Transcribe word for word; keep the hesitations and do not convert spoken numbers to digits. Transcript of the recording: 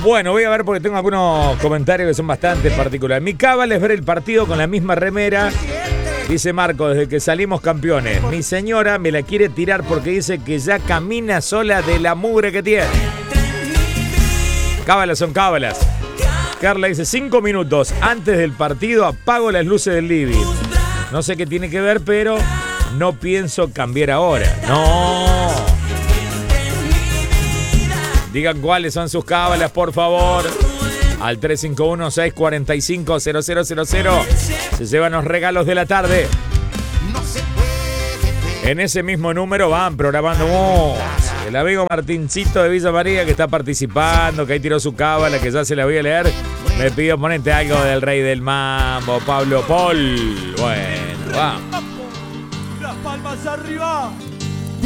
Bueno, voy a ver porque tengo algunos comentarios que son bastante particulares. Mi cábala es ver el partido con la misma remera. Dice Marco, desde que salimos campeones. Mi señora me la quiere tirar porque dice que ya camina sola de la mugre que tiene. Cábalas son cábalas. Carla dice, cinco minutos antes del partido apago las luces del living. No sé qué tiene que ver, pero no pienso cambiar ahora. No. Digan cuáles son sus cábalas, por favor. Al tres cinco uno, seis cuatro cinco, cero cero cero cero. Se llevan los regalos de la tarde. En ese mismo número van programando música. El amigo Martincito de Villa María que está participando, que ahí tiró su cábala, que ya se la voy a leer. Me pidió ponete algo del rey del mambo, Pablo Paul. Bueno, vamos. Las palmas arriba.